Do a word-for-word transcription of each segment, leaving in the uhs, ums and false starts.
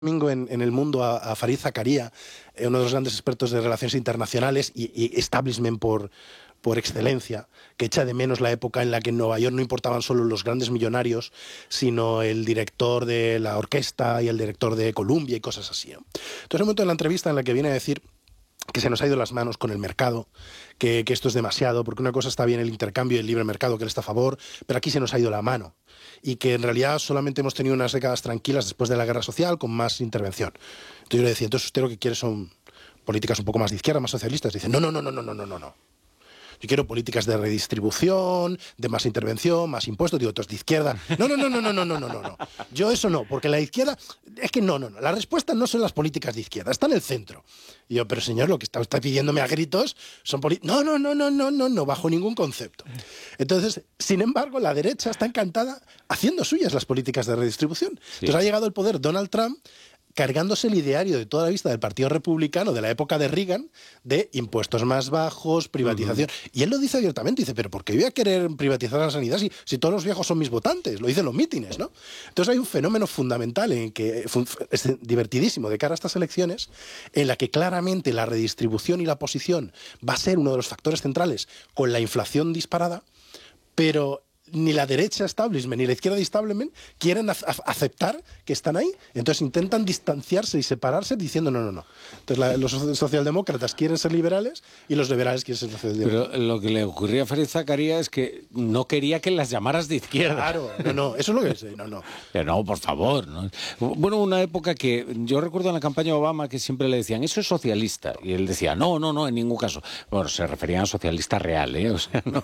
domingo en, en El Mundo a, a Farid Zakaria, eh, uno de los grandes expertos de relaciones internacionales y, y establishment por, por excelencia, que echa de menos la época en la que en Nueva York no importaban solo los grandes millonarios, sino el director de la orquesta y el director de Columbia y cosas así, ¿no? Entonces, hay un momento en la entrevista en la que viene a decir que se nos ha ido las manos con el mercado, que, que esto es demasiado, porque una cosa está bien el intercambio y el libre mercado, que él está a favor, pero aquí se nos ha ido la mano. Y que en realidad solamente hemos tenido unas décadas tranquilas después de la guerra social con más intervención. Entonces yo le decía, entonces usted lo que quiere son políticas un poco más de izquierda, más socialistas. Dice, no, no, no, no, no, no, no, no. Yo quiero políticas de redistribución, de más intervención, más impuestos. Digo, otros de izquierda. No, no, no, no, no, no, no, no, no, no. Yo eso no, porque la izquierda... Es que no, no, no. La respuesta no son las políticas de izquierda, está en el centro. Y yo, pero señor, lo que está usted pidiéndome a gritos son políticas... No, no, no, no, no, no, no, bajo ningún concepto. Entonces, sin embargo, la derecha está encantada haciendo suyas las políticas de redistribución. Sí. Entonces ha llegado al poder Donald Trump, cargándose el ideario de toda la vista del Partido Republicano de la época de Reagan, de impuestos más bajos, privatización. Uh-huh. Y él lo dice abiertamente, dice, pero ¿por qué voy a querer privatizar la sanidad si, si todos los viejos son mis votantes? Lo dicen los mítines, ¿no? Entonces hay un fenómeno fundamental, en que es divertidísimo de cara a estas elecciones, en la que claramente la redistribución y la posición va a ser uno de los factores centrales con la inflación disparada, pero ni la derecha establishment ni la izquierda establishment quieren a- a- aceptar que están ahí. Entonces intentan distanciarse y separarse diciendo no, no, no. Entonces la, los socialdemócratas quieren ser liberales y los liberales quieren ser socialdemócratas. Pero lo que le ocurría a Farid Zakaria es que no quería que las llamaras de izquierda. Claro, no, no, eso es lo que es. No, no. Pero no, por favor. ¿no? Bueno, una época que yo recuerdo en la campaña de Obama que siempre le decían, eso es socialista. Y él decía, no, no, no, en ningún caso. Bueno, se referían a socialista real, ¿eh? O sea, no.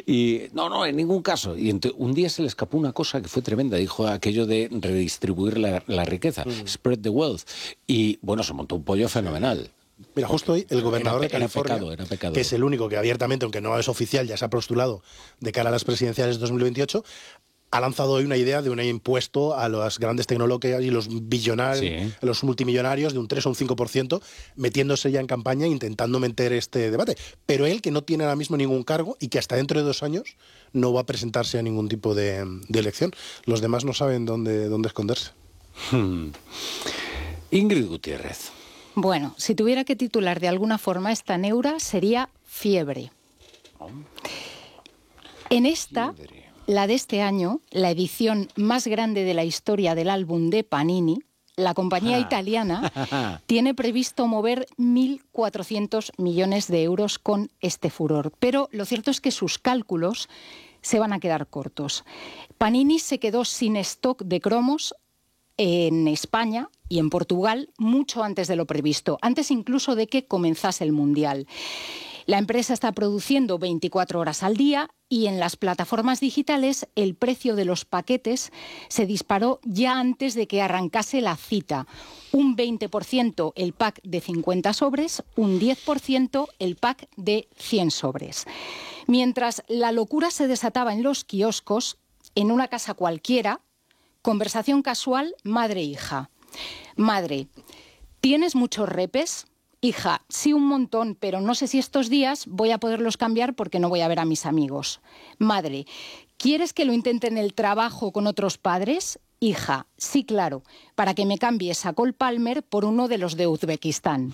Y no, no, en ningún caso. Y entonces, un día se le escapó una cosa que fue tremenda. Dijo aquello de redistribuir la, la riqueza, mm. spread the wealth. Y bueno, se montó un pollo fenomenal. Mira, justo hoy el gobernador era, de California, era pecado, era pecado. que es el único que abiertamente, aunque no es oficial, ya se ha postulado de cara a las presidenciales de dos mil veintiocho, ha lanzado hoy una idea de un impuesto a las grandes tecnológicas y los billonarios, sí. a los multimillonarios de un tres o un cinco por ciento, metiéndose ya en campaña intentando meter este debate. Pero él, que no tiene ahora mismo ningún cargo y que hasta dentro de dos años no va a presentarse a ningún tipo de, de elección. Los demás no saben dónde, dónde esconderse. Hmm. Ingrid Gutiérrez. Bueno, si tuviera que titular de alguna forma esta neura sería Fiebre. Oh. En esta... Fiebre. La de este año, la edición más grande de la historia del álbum de Panini, la compañía ah. italiana tiene previsto mover mil cuatrocientos millones de euros con este furor. Pero lo cierto es que sus cálculos se van a quedar cortos. Panini se quedó sin stock de cromos en España y en Portugal mucho antes de lo previsto, antes incluso de que comenzase el Mundial. La empresa está produciendo veinticuatro horas al día y en las plataformas digitales el precio de los paquetes se disparó ya antes de que arrancase la cita. Un veinte por ciento el pack de cincuenta sobres, un diez por ciento el pack de cien sobres. Mientras la locura se desataba en los kioscos, en una casa cualquiera, conversación casual madre-hija. Madre, ¿tienes muchos repes? Hija, sí un montón, pero no sé si estos días voy a poderlos cambiar porque no voy a ver a mis amigos. Madre, ¿quieres que lo intente en el trabajo con otros padres? Hija, sí, claro, para que me cambies a Cole Palmer por uno de los de Uzbekistán.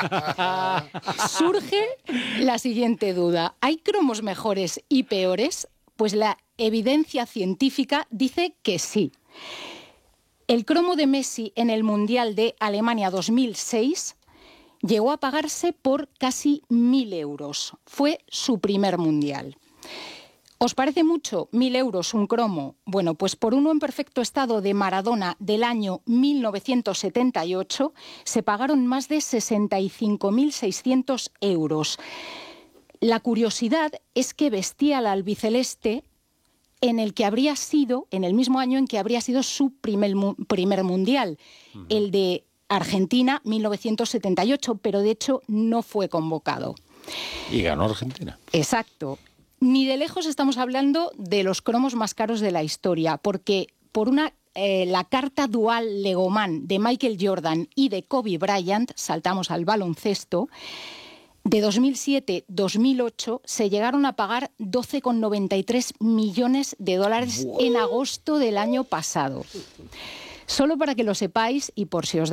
Surge la siguiente duda. ¿Hay cromos mejores y peores? Pues la evidencia científica dice que sí. El cromo de Messi en el Mundial de Alemania dos mil seis... llegó a pagarse por casi mil euros. Fue su primer mundial. ¿Os parece mucho mil euros un cromo? Bueno, pues por uno en perfecto estado de Maradona del año mil novecientos setenta y ocho se pagaron más de sesenta y cinco mil seiscientos euros. La curiosidad es que vestía al albiceleste en el que habría sido, en el mismo año en que habría sido su primer, primer mundial, uh-huh. el de Argentina, mil novecientos setenta y ocho, pero de hecho no fue convocado. Y ganó Argentina. Exacto. Ni de lejos estamos hablando de los cromos más caros de la historia, porque por una eh, la carta dual Legoman de Michael Jordan y de Kobe Bryant, saltamos al baloncesto, de dos mil siete a dos mil ocho se llegaron a pagar doce coma noventa y tres millones de dólares wow. en agosto del año pasado. Solo para que lo sepáis y por si os